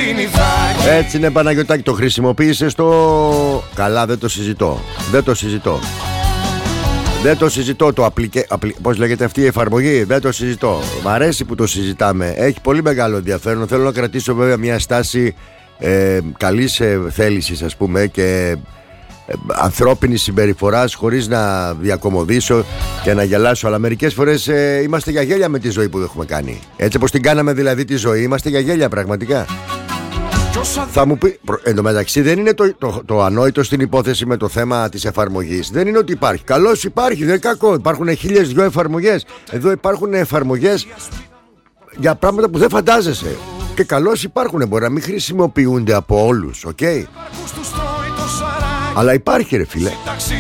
Έτσι είναι, Παναγιωτάκη, το χρησιμοποίησες το... Καλά, δεν το συζητώ. Δεν το συζητώ το πώς λέγεται αυτή η εφαρμογή. Δεν το συζητώ. Μ' αρέσει που το συζητάμε. Έχει πολύ μεγάλο ενδιαφέρον. Θέλω να κρατήσω βέβαια μια στάση καλής θέλησης, ας πούμε, και ανθρώπινης συμπεριφοράς, χωρίς να διακομωδήσω και να γελάσω. Αλλά μερικές φορές είμαστε για γέλια με τη ζωή που έχουμε κάνει. Έτσι όπως την κάναμε δηλαδή τη ζωή, είμαστε για γέλια πραγματικά. Θα μου πει, εν τω μεταξύ, δεν είναι το ανόητο στην υπόθεση με το θέμα της εφαρμογής. Δεν είναι ότι υπάρχει. Καλώς υπάρχει, δεν είναι κακό. Υπάρχουν 1002 εφαρμογές. Εδώ υπάρχουν εφαρμογές για πράγματα που δεν φαντάζεσαι. Και καλώς υπάρχουν. Μπορεί να μην χρησιμοποιούνται από όλους, okay? Αλλά υπάρχει, ρε φίλε.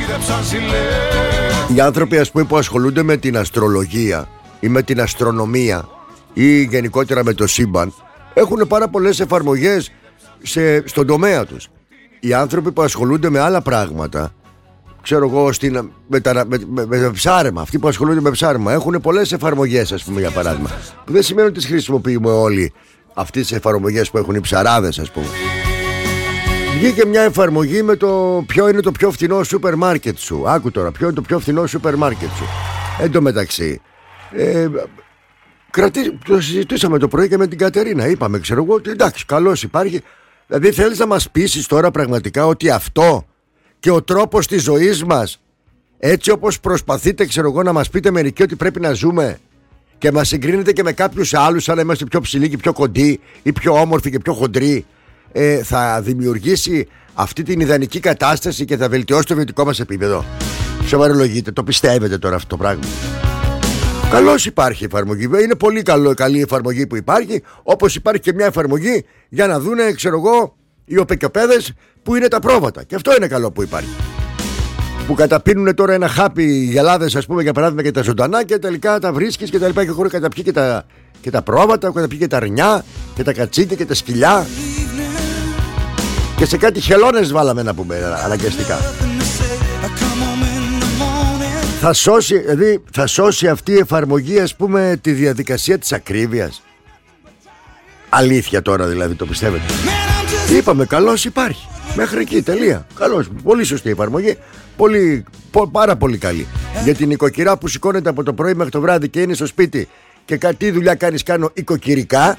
Οι άνθρωποι, ας πούμε, που ασχολούνται με την αστρολογία ή με την αστρονομία ή γενικότερα με το σύμπαν, έχουν πάρα πολλές εφαρμογές στον τομέα τους. Οι άνθρωποι που ασχολούνται με άλλα πράγματα, ξέρω εγώ, με ψάρεμα, αυτοί που ασχολούνται με ψάρεμα, έχουν πολλές εφαρμογές, ας πούμε, για παράδειγμα, που δεν σημαίνει ότι τις χρησιμοποιούμε όλοι αυτές τις εφαρμογές που έχουν οι ψαράδες, ας πούμε. Βγήκε μια εφαρμογή με το ποιο είναι το πιο φθηνό σούπερ μάρκετ σου. Άκου τώρα, ποιο είναι το πιο φθηνό σούπερ μάρκετ σου. Εν τω μεταξύ, το συζητήσαμε το πρωί και με την Κατερίνα. Είπαμε, ξέρω εγώ, ότι εντάξει, καλώς υπάρχει. Δηλαδή θέλεις να μας πείσεις τώρα πραγματικά ότι αυτό και ο τρόπος της ζωής μας, έτσι όπως προσπαθείτε, ξέρω εγώ, να μας πείτε μερικοί ότι πρέπει να ζούμε, και μας συγκρίνετε και με κάποιους άλλους, σαν να είμαστε πιο ψηλοί και πιο κοντοί ή πιο όμορφοι και πιο χοντροί, θα δημιουργήσει αυτή την ιδανική κατάσταση και θα βελτιώσει το βιωτικό μας επίπεδο? Σοβαρολογείτε, το πιστεύετε τώρα αυτό το πράγμα? Καλώς υπάρχει η εφαρμογή. Είναι πολύ καλή η εφαρμογή που υπάρχει. Όπως υπάρχει και μια εφαρμογή για να δούνε, ξέρω εγώ, οι οπεκιοπαίδες που είναι τα πρόβατα. Και αυτό είναι καλό που υπάρχει. Που καταπίνουν τώρα ένα χάπι οι γελάδες, ας πούμε, για παράδειγμα, και τα ζωντανά, και τελικά τα βρίσκεις και τα λοιπά, και έχουν καταπιεί και τα πρόβατα, έχουν καταπιεί και τα αρνιά και τα κατσίκια και τα σκυλιά. Και σε κάτι χελώνες βάλαμε, να πούμε, αναγκαστικά. Θα σώσει αυτή η εφαρμογή, ας πούμε, τη διαδικασία της ακρίβειας? Αλήθεια τώρα, δηλαδή, το πιστεύετε? Είπαμε, καλώς υπάρχει. Μέχρι εκεί, τελεία. Καλώς, πολύ σωστή η εφαρμογή. Πάρα πολύ καλή. Για την νοικοκυρά που σηκώνεται από το πρωί μέχρι το βράδυ και είναι στο σπίτι και τι δουλειά κάνεις? Κάνω οικοκυρικά.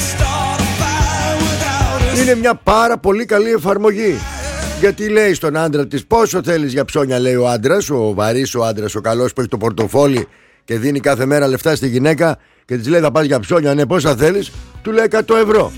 Είναι μια πάρα πολύ καλή εφαρμογή. Γιατί λέει στον άντρα της, πόσο θέλεις για ψώνια, λέει ο άντρας, ο βαρύς ο άντρας, ο καλός που έχει το πορτοφόλι και δίνει κάθε μέρα λεφτά στη γυναίκα, και της λέει, θα πας για ψώνια? Ναι, πόσα θέλεις? Του λέει 100 ευρώ.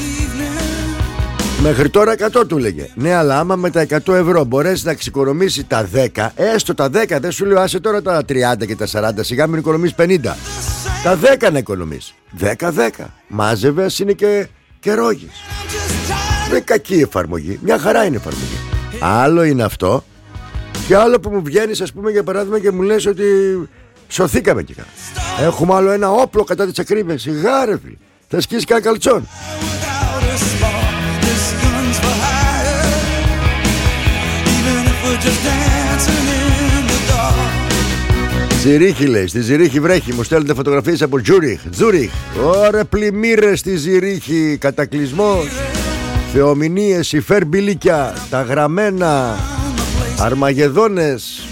Μέχρι τώρα 100 του λέγε. Ναι, αλλά άμα με τα 100 ευρώ μπορέσει να εξοικονομήσει τα 10, έστω τα 10, δεν σου λέω άσε τώρα τα 30 και τα 40, σιγά μην οικονομείς 50. Τα 10 να οικονομείς. 10-10. Μάζευες, είναι και ρόγες. Δεν είναι κακή εφαρμογή. Μια χαρά είναι εφαρμογή. Άλλο είναι αυτό, και άλλο που μου βγαίνεις, ας πούμε, για παράδειγμα, και μου λες ότι σωθήκαμε και καλά. Έχουμε άλλο ένα όπλο κατά της ακρίβειας. Σιγά, ρε φίλε. Θα σκίσεις κανένα καλτσόν. Ζηρίχη, λέει, στη Ζηρίχη βρέχει. Μου στέλνετε φωτογραφίες από Ζούριχ. Ωραία, πλημμύρες στη Ζηρίχη. Κατακλυσμός, θεομηνίες, υφέρμπιλίκια, τα γραμμένα, αρμαγεδόνες.